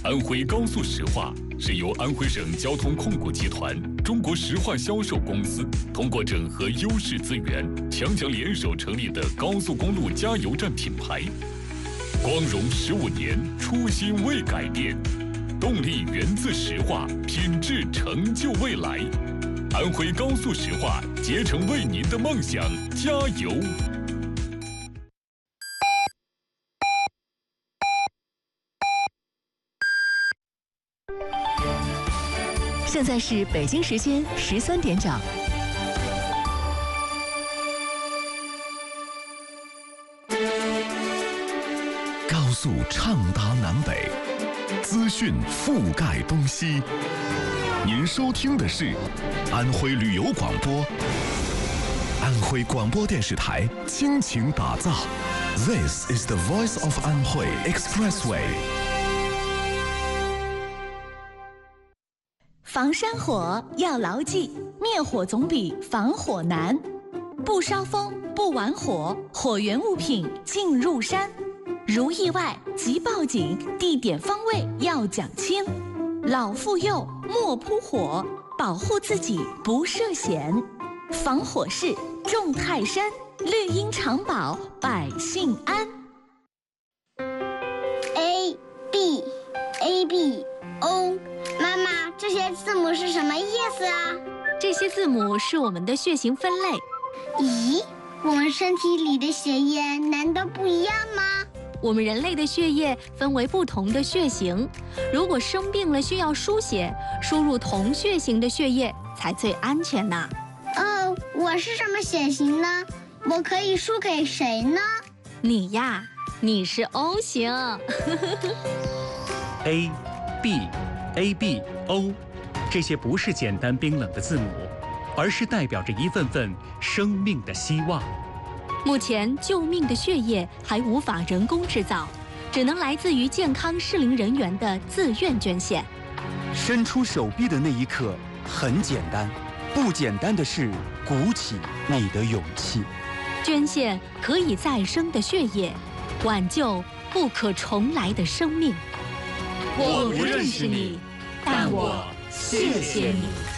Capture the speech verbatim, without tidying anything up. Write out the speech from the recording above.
安徽高速石化是由安徽省交通控股集团、中国石化销售公司通过整合优势资源，强强联手成立的高速公路加油站品牌。光荣十五年，初心未改变，动力源自石化，品质成就未来。安徽高速石化，竭诚为您的梦想加油。 现在是北京时间十三点整。 高速畅达南北，资讯覆盖东西。您收听的是安徽旅游广播，安徽广播电视台倾情打造。This is the voice of Anhui Expressway。 防山火要牢记，灭火总比防火难。不烧风，不玩火，火源物品进入山。如意外即报警，地点方位要讲清。老妇幼莫扑火，保护自己不涉险。防火势重泰山，绿荫长保百姓安。 A B A B O， 妈妈，这些字母是什么意思啊？ 这些字母是我们的血型分类。 咦，我们身体里的血液难道不一样吗？ 我们人类的血液分为不同的血型，如果生病了需要输血，输入同血型的血液才最安全呢。 哦，我是什么血型呢？我可以输给谁呢？ 你呀，你是 O 型。 A B A B O， 这些不是简单冰冷的字母，而是代表着一份份生命的希望。 目前救命的血液还无法人工制造，只能来自于健康适龄人员的自愿捐献。 伸出手臂的那一刻很简单，不简单的是鼓起你的勇气。 捐献可以再生的血液，挽救不可重来的生命。 我不认识你，但我谢谢你。